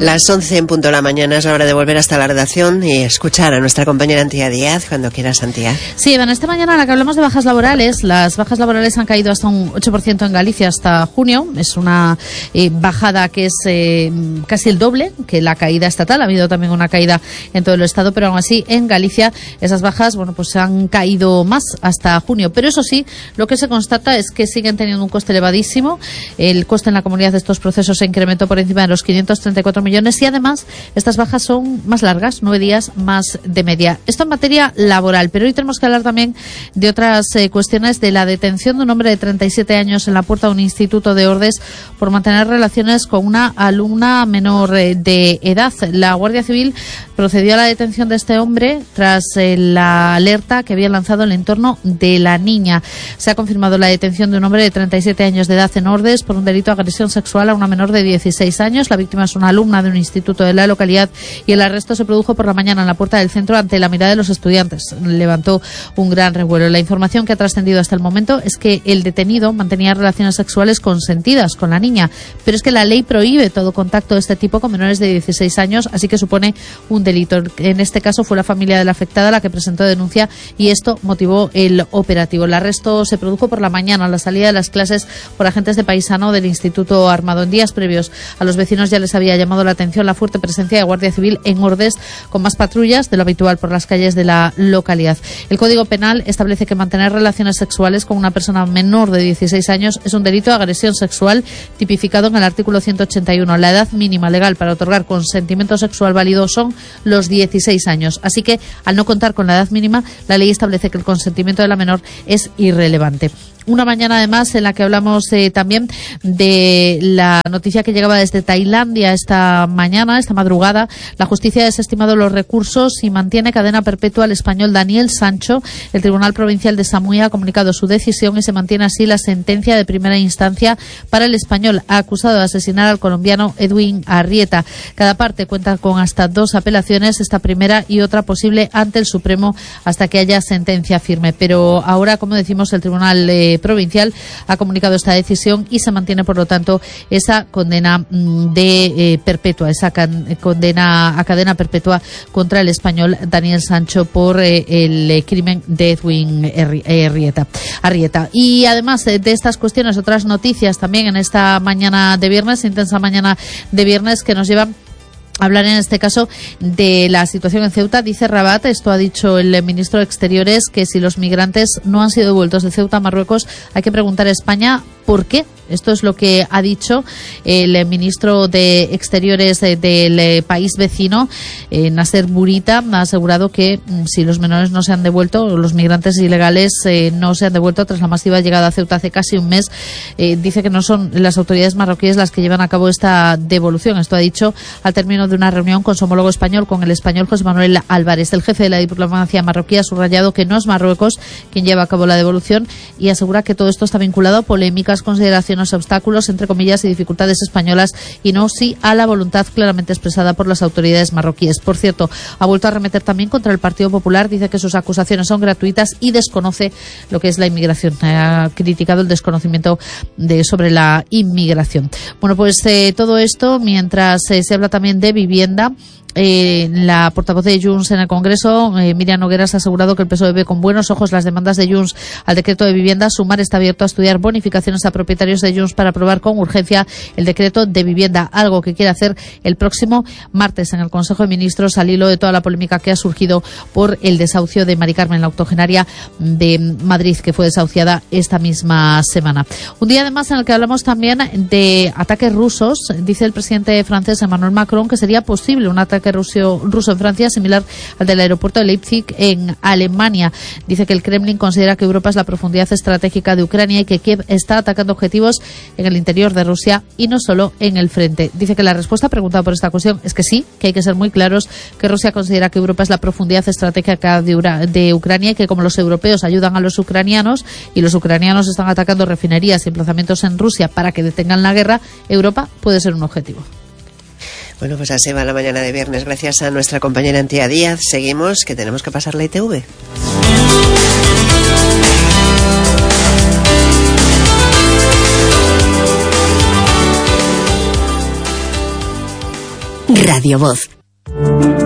Las 11 en punto de la mañana es la hora de volver hasta la redacción y escuchar a nuestra compañera Antía Díaz cuando quieras, Antía. Sí, bueno, esta mañana en la que hablamos de bajas laborales, las bajas laborales han caído hasta un 8% en Galicia hasta junio. Es una bajada que es casi el doble que la caída estatal. Ha habido también una caída en todo el estado, pero aún así en Galicia esas bajas, bueno, pues han caído más hasta junio. Pero eso sí, lo que se constata es que siguen teniendo un coste elevadísimo. El coste en la comunidad de estos procesos se incrementó por encima de los 534 millones y además estas bajas son más largas, 9 días más de media. Esto en materia laboral, pero hoy tenemos que hablar también de otras cuestiones, de la detención de un hombre de 37 años en la puerta de un instituto de Ordes por mantener relaciones con una alumna menor de edad. La Guardia Civil procedió a la detención de este hombre tras la alerta que había lanzado el entorno de la niña. Se ha confirmado la detención de un hombre de 37 años de edad en Ordes por un delito de agresión sexual a una menor de 16 años. La víctima es una alumna de un instituto de la localidad y el arresto se produjo por la mañana en la puerta del centro ante la mirada de los estudiantes. Levantó un gran revuelo. La información que ha trascendido hasta el momento es que el detenido mantenía relaciones sexuales consentidas con la niña, pero es que la ley prohíbe todo contacto de este tipo con menores de 16 años, así que supone un delito. En este caso fue la familia de la afectada la que presentó denuncia y esto motivó el operativo. El arresto se produjo por la mañana a la salida de las clases por agentes de paisano del Instituto Armado. En días previos a los vecinos ya les había llamado la atención la fuerte presencia de Guardia Civil en Ordes, con más patrullas de lo habitual por las calles de la localidad. El Código Penal establece que mantener relaciones sexuales con una persona menor de 16 años es un delito de agresión sexual tipificado en el artículo 181. La edad mínima legal para otorgar consentimiento sexual válido son los 16 años. Así que, al no contar con la edad mínima, la ley establece que el consentimiento de la menor es irrelevante. Una mañana además en la que hablamos también de la noticia que llegaba desde Tailandia esta madrugada. La justicia ha desestimado los recursos y mantiene cadena perpetua al español Daniel Sancho. El Tribunal Provincial de Samui ha comunicado su decisión y se mantiene así la sentencia de primera instancia para el español acusado de asesinar al colombiano Edwin Arrieta. Cada parte cuenta con hasta 2 apelaciones, esta primera y otra posible ante el Supremo hasta que haya sentencia firme. Pero ahora, como decimos, el Tribunal Provincial ha comunicado esta decisión y se mantiene, por lo tanto, esa condena de perpetua, esa condena a cadena perpetua contra el español Daniel Sancho por el crimen de Edwin Arrieta. Y además de estas cuestiones, otras noticias también en esta mañana de viernes, intensa mañana de viernes, que nos llevan hablar en este caso de la situación en Ceuta. Dice Rabat, esto ha dicho el ministro de Exteriores, que si los migrantes no han sido devueltos de Ceuta a Marruecos, hay que preguntar a España por qué. Esto es lo que ha dicho el ministro de Exteriores del país vecino, Nasser Bourita. Ha asegurado que si los menores no se han devuelto, los migrantes ilegales no se han devuelto tras la masiva llegada a Ceuta hace casi un mes, dice que no son las autoridades marroquíes las que llevan a cabo esta devolución. Esto ha dicho al término de una reunión con su homólogo español, con el español José Manuel Álvarez. El jefe de la diplomacia marroquí ha subrayado que no es Marruecos quien lleva a cabo la devolución y asegura que todo esto está vinculado a polémicas, consideraciones, obstáculos, entre comillas, y dificultades españolas y no sí a la voluntad claramente expresada por las autoridades marroquíes. Por cierto, ha vuelto a arremeter también contra el Partido Popular, dice que sus acusaciones son gratuitas y desconoce lo que es la inmigración. Ha criticado el desconocimiento sobre la inmigración. Bueno, pues todo esto mientras se habla también de vivienda. La portavoz de Junts en el Congreso, Miriam Nogueras, ha asegurado que el PSOE ve con buenos ojos las demandas de Junts al decreto de vivienda. Sumar está abierto a estudiar bonificaciones a propietarios de Junts para aprobar con urgencia el decreto de vivienda, algo que quiere hacer el próximo martes en el Consejo de Ministros, al hilo de toda la polémica que ha surgido por el desahucio de Mari Carmen, la octogenaria de Madrid, que fue desahuciada esta misma semana. Un día además en el que hablamos también de ataques rusos. Dice el presidente francés Emmanuel Macron que sería posible un ataque ruso en Francia similar al del aeropuerto de Leipzig en Alemania. Dice que el Kremlin considera que Europa es la profundidad estratégica de Ucrania y que Kiev está atacando objetivos en el interior de Rusia y no solo en el frente. Dice que la respuesta preguntada por esta cuestión es que sí, que hay que ser muy claros, que Rusia considera que Europa es la profundidad estratégica de Ucrania y que como los europeos ayudan a los ucranianos y los ucranianos están atacando refinerías y emplazamientos en Rusia para que detengan la guerra, Europa puede ser un objetivo. Bueno, pues así va la mañana de viernes. Gracias a nuestra compañera Antía Díaz. Seguimos, que tenemos que pasar la ITV. Radio Voz.